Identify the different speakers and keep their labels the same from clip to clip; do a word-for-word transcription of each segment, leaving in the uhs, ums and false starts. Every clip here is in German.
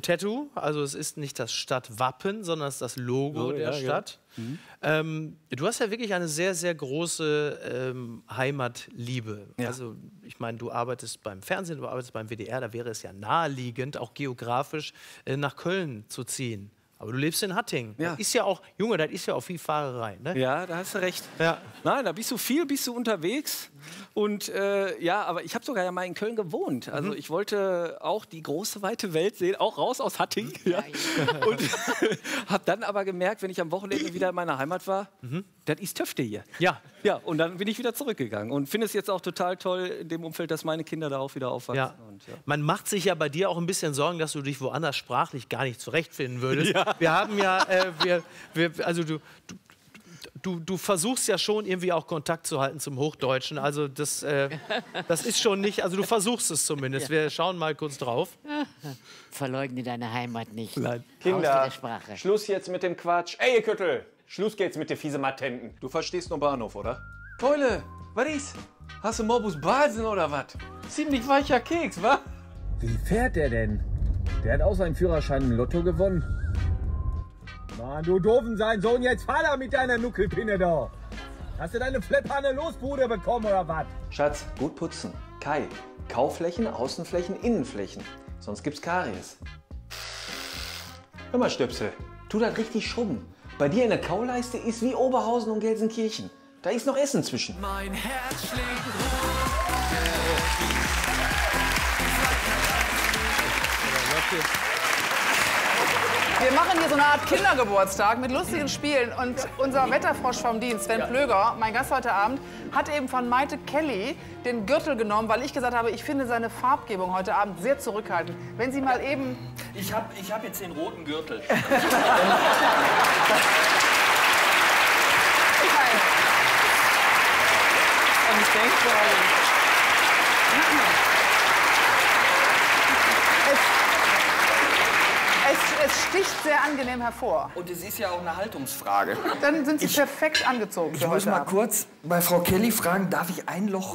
Speaker 1: dem Tattoo. Also es ist nicht das Stadtwappen, sondern es ist das Logo
Speaker 2: oh,
Speaker 1: der
Speaker 2: ja,
Speaker 1: Stadt.
Speaker 2: Ja. Mhm.
Speaker 1: Ähm, du hast ja wirklich eine sehr, sehr große ähm, Heimatliebe.
Speaker 2: Ja.
Speaker 1: Also ich meine, du arbeitest beim Fernsehen, du arbeitest beim W D R, da wäre es ja naheliegend, auch geografisch äh, nach Köln zu ziehen. Aber du lebst in Hattingen.
Speaker 2: Ja.
Speaker 1: Das ist ja auch, Junge, das ist ja auch viel Fahrerei, ne?
Speaker 2: Ja, da hast du recht.
Speaker 1: Ja.
Speaker 2: Nein, da bist du viel, bist du unterwegs. Und äh, ja, aber ich habe sogar ja mal in Köln gewohnt. Also
Speaker 1: Mhm.
Speaker 2: ich wollte auch die große, weite Welt sehen, auch raus aus Hattingen.
Speaker 1: Mhm.
Speaker 2: Ja. Und habe dann aber gemerkt, wenn ich am Wochenende wieder in meiner Heimat war, mhm. das ist Töfte hier.
Speaker 1: Ja.
Speaker 2: Ja, und dann bin ich wieder zurückgegangen. Und finde es jetzt auch total toll in dem Umfeld, dass meine Kinder da auch wieder aufwachsen.
Speaker 1: Ja.
Speaker 2: Und, ja.
Speaker 1: Man macht sich ja bei dir auch ein bisschen Sorgen, dass du dich woanders sprachlich gar nicht zurechtfinden würdest. Ja. Wir haben ja, äh, wir, wir, also du, du, du, du versuchst ja schon irgendwie auch Kontakt zu halten zum Hochdeutschen. Also das, äh, das ist schon nicht, also du versuchst es zumindest. Wir schauen mal kurz drauf.
Speaker 3: Verleugne deine Heimat nicht.
Speaker 1: Nein.
Speaker 4: Kinder,
Speaker 3: der Sprache.
Speaker 4: Schluss jetzt mit dem Quatsch. Ey, ihr Köttel, Schluss geht's mit den fiese Matenten.
Speaker 5: Du verstehst nur Bahnhof, oder?
Speaker 4: Keule, was ist? Hast du Morbus Balsen oder was? Ziemlich weicher Keks, wa?
Speaker 6: Wie fährt der denn? Der hat auch seinen Führerschein im Lotto gewonnen. Mann, du doofen sein Sohn, jetzt fahr da mit deiner Nuckelpinne da. Hast du deine Flipphanne Losbude bekommen oder was?
Speaker 4: Schatz, gut putzen. Kai, Kaufflächen, Außenflächen, Innenflächen. Sonst gibt's Karies. Hör mal, Stöpsel, tu das richtig schrubben. Bei dir in der Kauleiste ist wie Oberhausen und Gelsenkirchen. Da ist noch Essen zwischen.
Speaker 7: Mein Herz schlägt
Speaker 8: Wir machen hier so eine Art Kindergeburtstag mit lustigen Spielen. Und unser Wetterfrosch vom Dienst, Sven Plöger, mein Gast heute Abend, hat eben von Maite Kelly den Gürtel genommen, weil ich gesagt habe, ich finde seine Farbgebung heute Abend sehr zurückhaltend. Wenn Sie mal eben...
Speaker 9: Ich habe ich hab jetzt den roten Gürtel.
Speaker 8: Und ich denke, es, es sticht sehr angenehm hervor.
Speaker 9: Und es ist ja auch eine Haltungsfrage.
Speaker 8: Dann sind Sie
Speaker 9: Ich-
Speaker 8: perfekt angezogen
Speaker 9: Ich
Speaker 8: für
Speaker 9: muss
Speaker 8: heute
Speaker 9: mal
Speaker 8: Abend.
Speaker 9: kurz bei Frau Kelly fragen, darf ich ein Loch?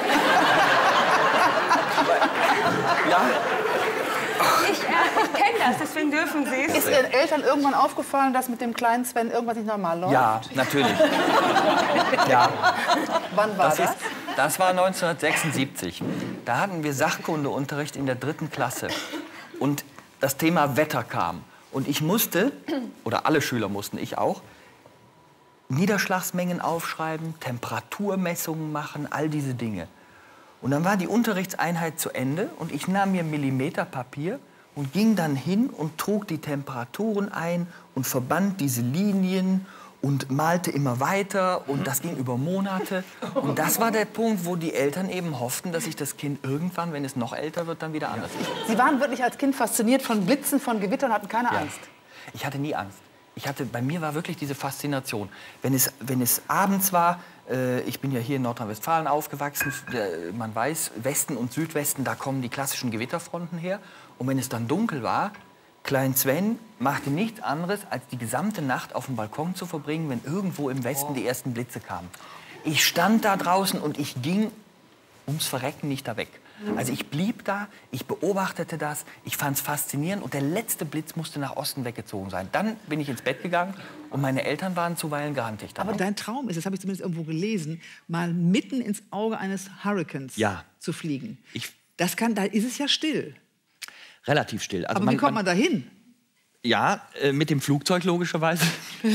Speaker 9: Ja?
Speaker 10: Ich, äh, ich kenne das, deswegen dürfen Sie es.
Speaker 8: Ist Ihren Eltern irgendwann aufgefallen, dass mit dem kleinen Sven irgendwas nicht normal läuft?
Speaker 9: Ja, natürlich. Ja.
Speaker 8: Wann war das?
Speaker 9: Das, ist, das war neunzehnhundertsechsundsiebzig. Da hatten wir Sachkundeunterricht in der dritten Klasse. Und das Thema Wetter kam. Und ich musste, oder alle Schüler mussten, ich auch, Niederschlagsmengen aufschreiben, Temperaturmessungen machen, all diese Dinge. Und dann war die Unterrichtseinheit zu Ende und ich nahm mir Millimeterpapier und ging dann hin und trug die Temperaturen ein und verband diese Linien und malte immer weiter und das ging über Monate. Und das war der Punkt, wo die Eltern eben hofften, dass sich das Kind irgendwann, wenn es noch älter wird, dann wieder anders ist.
Speaker 8: Sie waren wirklich als Kind fasziniert von Blitzen, von Gewittern und hatten keine
Speaker 9: Ja.
Speaker 8: Angst.
Speaker 9: Ich hatte nie Angst. Ich hatte, bei mir war wirklich diese Faszination. Wenn es, wenn es abends war, äh, ich bin ja hier in Nordrhein-Westfalen aufgewachsen, äh, man weiß, Westen und Südwesten, da kommen die klassischen Gewitterfronten her. Und wenn es dann dunkel war, Klein Sven machte nichts anderes, als die gesamte Nacht auf dem Balkon zu verbringen, wenn irgendwo im Westen die ersten Blitze kamen. Ich stand da draußen und ich ging ums Verrecken nicht da weg. Also ich blieb da, ich beobachtete das, ich fand es faszinierend und der letzte Blitz musste nach Osten weggezogen sein. Dann bin ich ins Bett gegangen und meine Eltern waren zuweilen grantig.
Speaker 8: Aber dein Traum ist, das habe ich zumindest irgendwo gelesen, mal mitten ins Auge eines Hurrikans
Speaker 9: Ja.
Speaker 8: zu fliegen.
Speaker 9: Ich,
Speaker 8: Das kann, da ist es ja still.
Speaker 9: relativ still. Also
Speaker 8: Aber wie kommt man da hin?
Speaker 9: Ja, äh, mit dem Flugzeug logischerweise.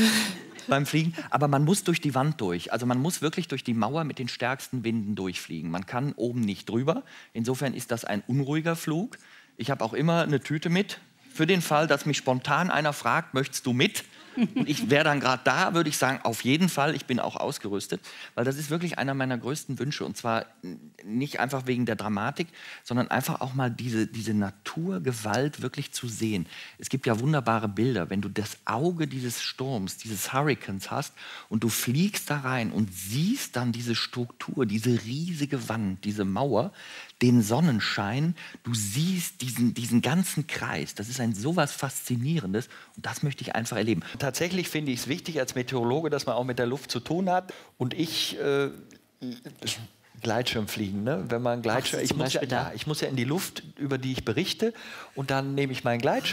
Speaker 9: Beim Fliegen. Aber man muss durch die Wand durch. Also man muss wirklich durch die Mauer mit den stärksten Winden durchfliegen. Man kann oben nicht drüber. Insofern ist das ein unruhiger Flug. Ich habe auch immer eine Tüte mit. Für den Fall, dass mich spontan einer fragt, möchtest du mit? Und ich wäre dann gerade da, würde ich sagen, auf jeden Fall, ich bin auch ausgerüstet. Weil das ist wirklich einer meiner größten Wünsche. Und zwar nicht einfach wegen der Dramatik, sondern einfach auch mal diese, diese Naturgewalt wirklich zu sehen. Es gibt ja wunderbare Bilder, wenn du das Auge dieses Sturms, dieses Hurrikans hast und du fliegst da rein und siehst dann diese Struktur, diese riesige Wand, diese Mauer, den Sonnenschein, du siehst diesen, diesen ganzen Kreis. Das ist ein sowas Faszinierendes und das möchte ich einfach erleben. Tatsächlich finde ich es wichtig als Meteorologe, dass man auch mit der Luft zu tun hat. Und ich äh, Gleitschirm fliegen, ne? Wenn man Gleitschirm, ich muss ja, ja, ich muss ja in die Luft, über die ich berichte, und dann nehme ich meinen Gleitschirm.